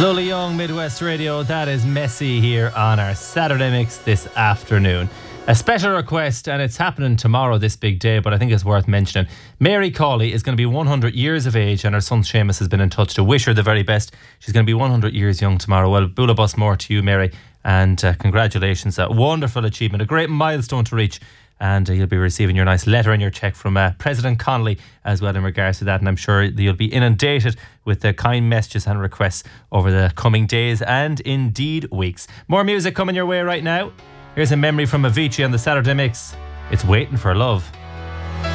Lola Young, Midwest Radio. That is Messy here on our Saturday Mix this afternoon. A special request, and it's happening tomorrow, this big day, but I think it's worth mentioning. Mary Cawley is going to be 100 years of age, and her son Seamus has been in touch to wish her the very best. She's going to be 100 years young tomorrow. Well, Bula Bus more to you, Mary, and congratulations. A wonderful achievement, a great milestone to reach. And you'll be receiving your nice letter and your cheque from President Connolly as well in regards to that. And I'm sure you'll be inundated with kind messages and requests over the coming days and indeed weeks. More music coming your way right now. Here's a memory from Avicii on the Saturday Mix. It's Waiting for Love.